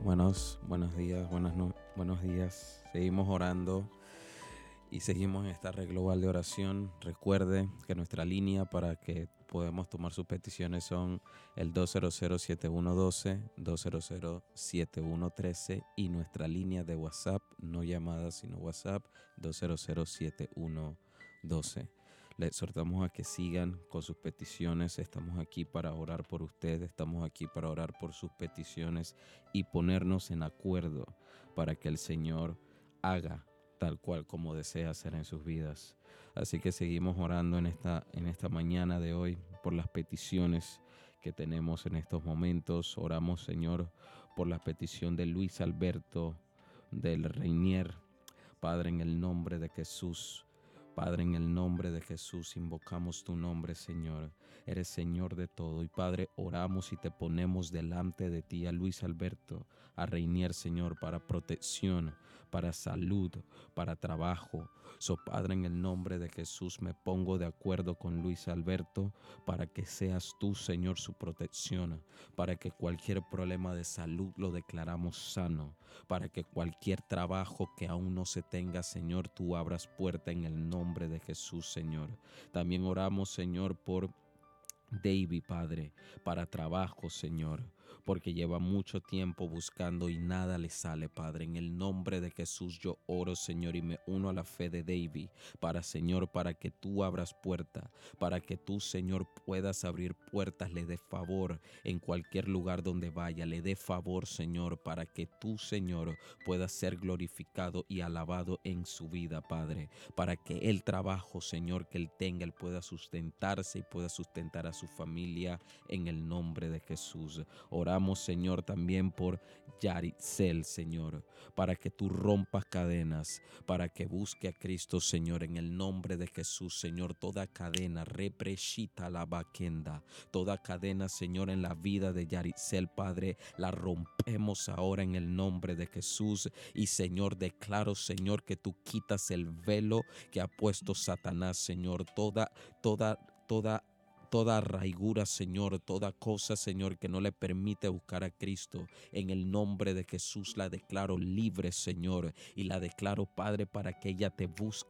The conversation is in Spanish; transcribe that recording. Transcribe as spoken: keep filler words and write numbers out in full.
Buenos, buenos días, buenas no- buenos días. Seguimos orando y seguimos en esta red global de oración. Recuerde que nuestra línea para que podamos tomar sus peticiones son el dos cero cero, siete uno uno dos, dos cero cero, siete uno uno tres y nuestra línea de WhatsApp, no llamadas sino WhatsApp, dos cero cero, siete uno uno dos. Les exhortamos a que sigan con sus peticiones. Estamos aquí para orar por ustedes, estamos aquí para orar por sus peticiones y ponernos en acuerdo para que el Señor haga tal cual como desea hacer en sus vidas. Así que seguimos orando en esta, en esta mañana de hoy por las peticiones que tenemos en estos momentos. Oramos, Señor, por la petición de Luis Alberto del Reinier. Padre, en el nombre de Jesús, Padre, en el nombre de Jesús, invocamos tu nombre, Señor. Eres Señor de todo. Y Padre, oramos y te ponemos delante de ti a Luis Alberto, a Reinier, Señor, para protección, para salud, para trabajo. So, Padre, en el nombre de Jesús, me pongo de acuerdo con Luis Alberto para que seas tú, Señor, su protección, para que cualquier problema de salud lo declaramos sano, para que cualquier trabajo que aún no se tenga, Señor, tú abras puerta en el nombre de Jesús, Señor. También oramos, Señor, por David, Padre, para trabajo, Señor, porque lleva mucho tiempo buscando y nada le sale, Padre. En el nombre de Jesús yo oro, Señor, y me uno a la fe de David, para, Señor, para que tú abras puerta, para que tú, Señor, puedas abrir puertas, le dé favor en cualquier lugar donde vaya, le dé favor, Señor, para que tú, Señor, puedas ser glorificado y alabado en su vida, Padre, para que el trabajo, Señor, que él tenga, él pueda sustentarse y pueda sustentar a su familia en el nombre de Jesús. Oramos, Señor, también por Yaritzel, Señor, para que tú rompas cadenas, para que busque a Cristo, Señor, en el nombre de Jesús, Señor. Toda cadena, represhita la vaquenda, toda cadena, Señor, en la vida de Yaritzel, Padre, la rompemos ahora en el nombre de Jesús. Y, Señor, declaro, Señor, que tú quitas el velo que ha puesto Satanás, Señor. Toda, toda, toda Toda arraigura, Señor, toda cosa, Señor, que no le permite buscar a Cristo, en el nombre de Jesús la declaro libre, Señor, y la declaro, Padre, para que ella te busque